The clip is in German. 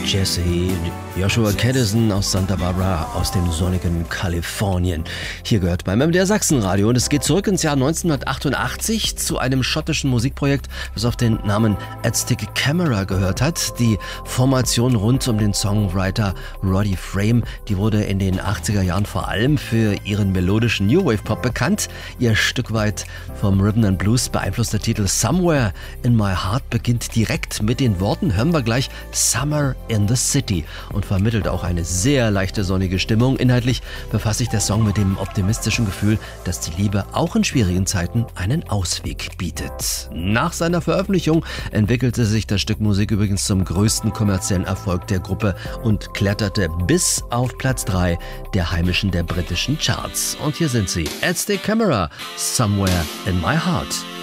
Jesse, Joshua Caddison aus Santa Barbara, aus dem sonnigen Kalifornien. Hier gehört beim MDR Sachsenradio und es geht zurück ins Jahr 1988 zu einem schottischen Musikprojekt, das auf den Namen Aztec Camera gehört hat. Die Formation rund um den Songwriter Roddy Frame, die wurde in den 80er Jahren vor allem für ihren melodischen New Wave Pop bekannt. Ihr Stück weit vom Rhythm and Blues beeinflusster Titel Somewhere in My Heart beginnt direkt mit den Worten, hören wir gleich, Summer in the City, und vermittelt auch eine sehr leichte sonnige Stimmung. Inhaltlich befasst sich der Song mit dem optimistischen Gefühl, dass die Liebe auch in schwierigen Zeiten einen Ausweg bietet. Nach seiner Veröffentlichung entwickelte sich das Stück Musik übrigens zum größten kommerziellen Erfolg der Gruppe und kletterte bis auf Platz 3 der heimischen, der britischen Charts. Und hier sind sie, Aztec Camera, Somewhere in My Heart.